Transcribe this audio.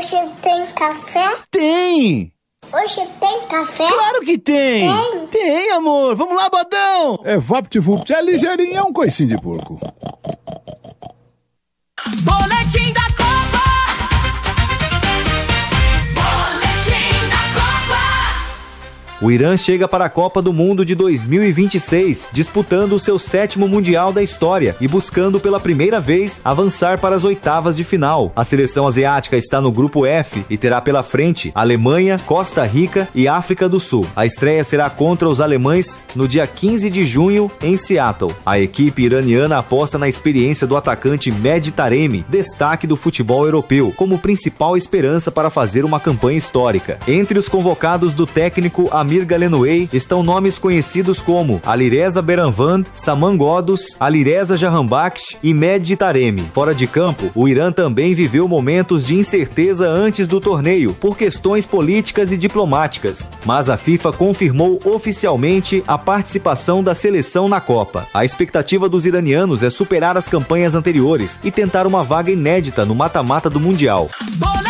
Hoje tem café? Tem! Hoje tem café? Claro que tem! Tem, amor! Vamos lá, bodão! É VaptVupt, é ligeirinho, é um coicinho de porco. Boletim da Copa! Boletim da Copa! O Irã chega para a Copa do Mundo de 2026, disputando o seu 7º Mundial da história e buscando pela primeira vez avançar para as oitavas de final. A seleção asiática está no grupo F e terá pela frente Alemanha, Costa Rica e África do Sul. A estreia será contra os alemães no dia 15 de junho em Seattle. A equipe iraniana aposta na experiência do atacante Mehdi Taremi, destaque do futebol europeu, como principal esperança para fazer uma campanha histórica. Entre os convocados do técnico Amir Galenouei estão nomes conhecidos como Alireza Beranvand, Saman Ghoddos, Alireza Jahanbakhsh e Mehdi Taremi. Fora de campo, o Irã também viveu momentos de incerteza antes do torneio, por questões políticas e diplomáticas, mas a FIFA confirmou oficialmente a participação da seleção na Copa. A expectativa dos iranianos é superar as campanhas anteriores e tentar uma vaga inédita no mata-mata do Mundial.